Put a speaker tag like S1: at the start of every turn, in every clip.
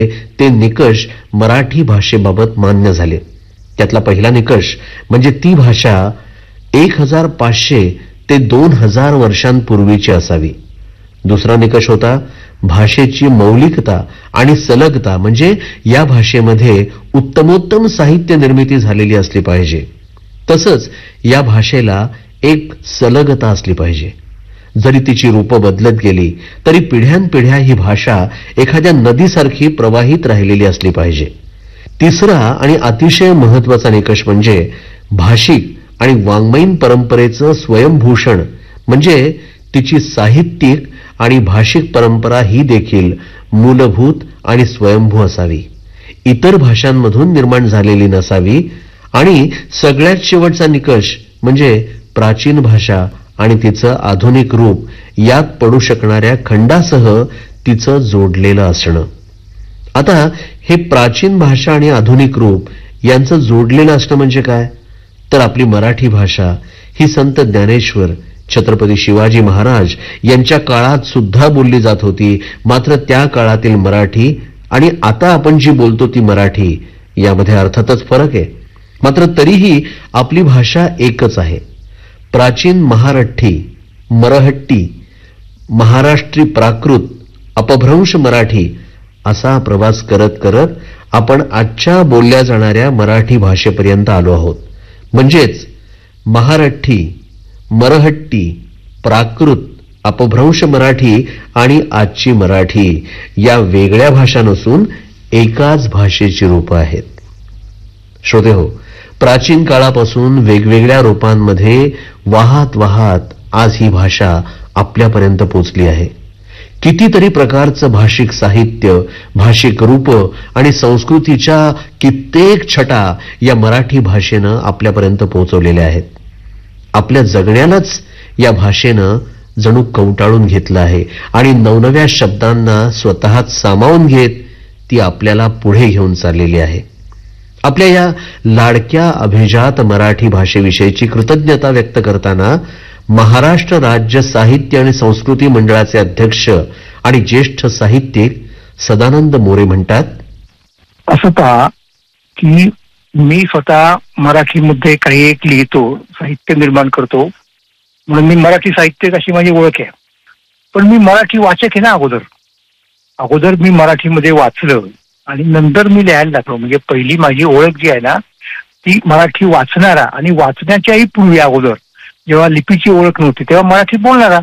S1: ते निकष मराठी भाषेबाबत मान्य झाले. त्यातला पहिला निकष म्हणजे ती भाषा 1500 ते 2000 वर्षांपूर्वीची असावी. दुसरा निकष होता भाषेची मौलिकता आणि सलगता, म्हणजे या भाषेमध्ये उत्तमोत्तम साहित्य निर्मिती झालेली असली पाहिजे. तसंच या भाषेला एक सलगता असली पाहिजे. जरी तिची रूपं बदलत गेली तरी पिढ्यानपिढ्या ही भाषा एखाद्या नदीसारखी प्रवाहित राहिलेली असली पाहिजे. तिसरा आणि अतिशय महत्वाचा निकष म्हणजे भाषिक आणि वाङ्मयीन परंपरेचं स्वयंभूषण, म्हणजे तिची साहित्यिक आणि भाषिक परंपरा ही देखील मूलभूत आणि स्वयंभू असावी, इतर भाषांमधून निर्माण झालेली नसावी. आणि सगळ्यात शेवटचा निकष म्हणजे प्राचीन भाषा आणि तिचं आधुनिक रूप यात पडू शकणाऱ्या खंडासह तिचं जोडलेलं असणं. आता हे प्राचीन भाषा आणि आधुनिक रूप यांचं जोडलेलं असणं म्हणजे काय, तर आपली मराठी भाषा ही संत ज्ञानेश्वर, छत्रपती शिवाजी महाराज यांच्या काळात सुद्धा बोलली जात होती. मात्र त्या काळातील मराठी आणि आता आपण जी बोलतो ती मराठी यामध्ये अर्थातच फरक आहे. मात्र तरीही आपली भाषा एकच आहे. प्राचीन महारठ्ठी, मरहट्टी, महाराष्ट्री प्राकृत, अपभ्रंश मराठी असा प्रवास करत करत आपण आजच्या बोलल्या जाणाऱ्या मराठी भाषेपर्यंत आलो आहोत. म्हणजेच महारठ्ठी, मरहट्टी, प्राकृत, अपभ्रंश मराठी आणि आजची मराठी या वेगळ्या भाषा नसून एकाच भाषेची रूपं आहेत. श्रोतेहो, प्राचीन काळापासून वेगवेगळ्या रूपांमध्ये वाहत वाहत आज ही भाषा आपल्यापर्यंत पोचली आहे. कितीतरी प्रकारचं भाषिक साहित्य, भाषिक रूप आणि संस्कृतीच्या कित्येक छटा या मराठी भाषेनं आपल्यापर्यंत पोहोचवलेल्या आहेत. आपल्या जगण्यालाच या भाषेनं जणू कवटाळून घेतलं आहे आणि नवनव्या शब्दांना स्वतःत सामावून घेत ती आपल्याला पुढे घेऊन चाललेली आहे. आपल्या या लाडक्या अभिजात मराठी भाषेविषयीची कृतज्ञता व्यक्त करताना महाराष्ट्र राज्य साहित्य आणि संस्कृती मंडळाचे अध्यक्ष आणि ज्येष्ठ साहित्यिक सदानंद मोरे म्हणतात,
S2: असं पहा की मी स्वतः मराठीमध्ये काही एक लिहितो, साहित्य निर्माण करतो, म्हणून मी मराठी साहित्यिक अशी माझी ओळख आहे. पण मी मराठी वाचक आहे ना. अगोदर मी मराठीमध्ये वाचलं आणि नंतर मी लिहायला लागलो. म्हणजे पहिली माझी ओळख जी आहे ना ती मराठी वाचणारा आणि वाचण्याच्याही पूर्वी अगोदर जेव्हा लिपीची ओळख नव्हती तेव्हा मराठी बोलणारा.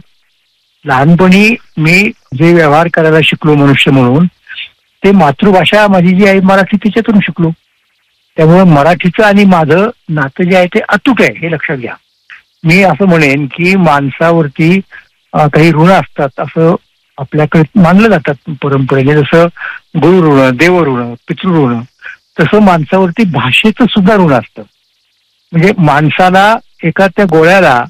S2: लहानपणी मी जे व्यवहार करायला शिकलो मनुष्य म्हणून ते मातृभाषा माझी जी आहे मराठी तिच्यातून शिकलो. त्यामुळे मराठीचं आणि माझं नातं जे आहे ते अतूट आहे हे लक्षात घ्या. मी असं म्हणेन की माणसावरती काही ऋण असतात असं आपल्याकडे मानलं जातात परंपरेने. जसं गुरु ऋण, देव ऋण, पितृ ऋण, तसं माणसावरती भाषेचं सुद्धा ऋण असतं. म्हणजे माणसाला एका त्या गोळ्याला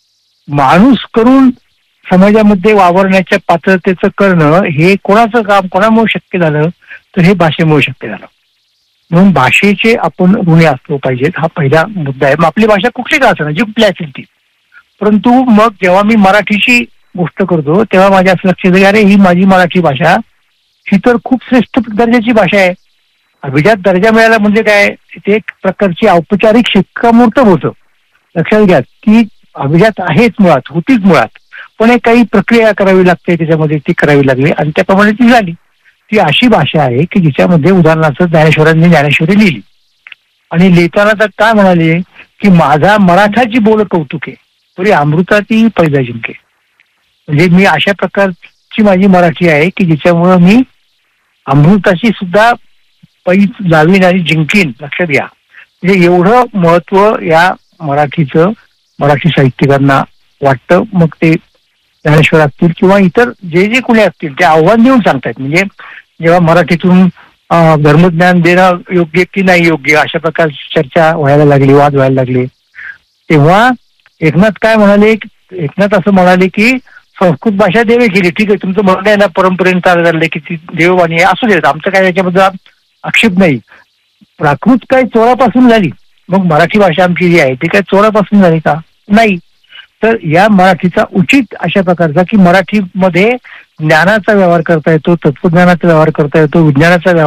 S2: माणूस करून समाजामध्ये वावरण्याच्या पात्रतेचं करणं हे कोणाचं काम, कोणामुळे शक्य झालं तर हे भाषेमुळे शक्य झालं. म्हणून भाषेचे आपण ऋणी असलो पाहिजेत हा पहिला मुद्दा आहे. मग आपली भाषा कुठली का असणार, जी कुठली असेल ती. परंतु मग जेव्हा मी मराठीची गोष्ट करतो तेव्हा माझ्या असं लक्षात येईल, अरे ही माझी मराठी भाषा ही तर खूप श्रेष्ठ दर्जाची भाषा आहे. अभिजात दर्जा मिळाला म्हणजे काय, ते एक प्रकारची औपचारिक शिक्कामोर्तब होतं. लक्षात घ्या ती अभिजात आहेच मुळात, होतीच मुळात, पण एक काही प्रक्रिया करावी लागते त्याच्यामध्ये, ती करावी लागली आणि त्याप्रमाणे ती झाली. ती अशी भाषा आहे की जिच्यामध्ये उदाहरणार्थ ज्ञानेश्वरांनी ज्ञानेश्वरी लिहिली आणि लिहिताना तर काय म्हणाले की माझा मराठाची बोल कौतुके तरी अमृताती पैदा जिंके. म्हणजे मी अशा प्रकारची माझी मराठी आहे की जिच्यामुळं मी अमृताची सुद्धा पैज लावीन आणि जिंकीन. लक्षात घ्या म्हणजे एवढं महत्व या मराठीचं मराठी साहित्यिकांना वाटतं. मग ते ज्ञानेश्वर असतील किंवा इतर जे जे कोणी असतील ते आव्हान देऊन सांगतायत. म्हणजे जेव्हा मराठीतून धर्मज्ञान देणं योग्य की नाही योग्य अशा प्रकारची चर्चा व्हायला लागली, वाद व्हायला लागले, तेव्हा एकनाथ काय म्हणाले, एकनाथ असं म्हणाले की संस्कृत भाषा देवे केली. ठीक आहे, तुमचं म्हणणं आहे ना परंपरेने चालत आलंय की ती देववाणी आहे, असू देत, आमचं काय याच्याबद्दल आक्षेप नाही. प्राकृत काय चोरापासून झाली, मग मराठी भाषा आमची जी आहे ती काय चोरापासून झाली का, नाही. तर या मराठीचा उचित अशा प्रकारचा की मराठीमध्ये ज्ञानाचा व्यवहार करता येतो, तत्वज्ञानाचा व्यवहार करता येतो, विज्ञानाचा व्यवहार